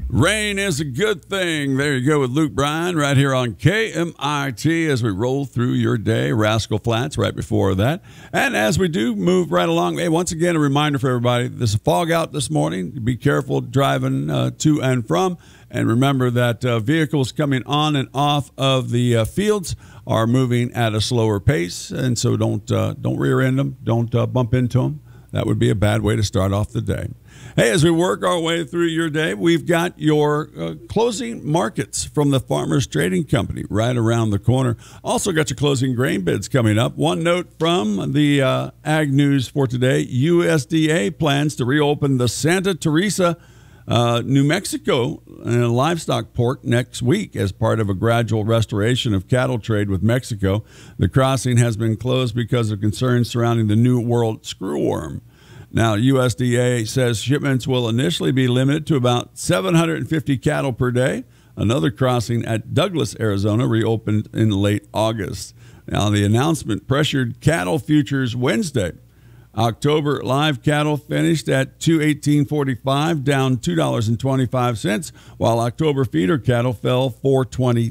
Rain is a good thing. There you go with Luke Bryan right here on KMIT as we roll through your day. Rascal Flats right before that. And as we do move right along, hey, once again, a reminder for everybody, there's a fog out this morning. Be careful driving to and from. And remember that vehicles coming on and off of the fields are moving at a slower pace. And so don't rear end them. Don't bump into them. That would be a bad way to start off the day. Hey, as we work our way through your day, we've got your closing markets from the Farmers Trading Company right around the corner. Also got your closing grain bids coming up. One note from the Ag News for today, USDA plans to reopen the Santa Teresa, New Mexico livestock port next week as part of a gradual restoration of cattle trade with Mexico. The crossing has been closed because of concerns surrounding the New World screwworm. Now, USDA says shipments will initially be limited to about 750 cattle per day. Another crossing at Douglas, Arizona, reopened in late August. Now, the announcement pressured cattle futures Wednesday. October live cattle finished at $218.45, down $2.25, while October feeder cattle fell $4.20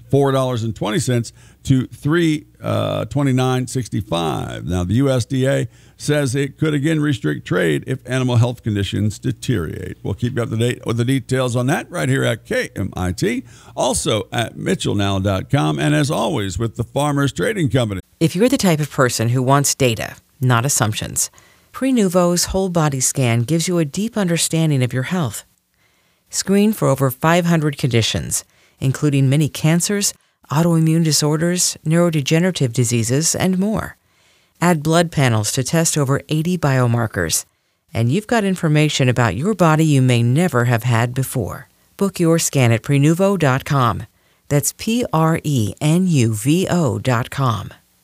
to $329.65. Now, the USDA says it could again restrict trade if animal health conditions deteriorate. We'll keep you up to date with the details on that right here at KMIT, also at mitchellnow.com, and as always with the Farmers Trading Company. If you're the type of person who wants data, not assumptions, Prenuvo's whole body scan gives you a deep understanding of your health. Screen for over 500 conditions, including many cancers, autoimmune disorders, neurodegenerative diseases, and more. Add blood panels to test over 80 biomarkers, and you've got information about your body you may never have had before. Book your scan at Prenuvo.com. That's Prenuvo.com.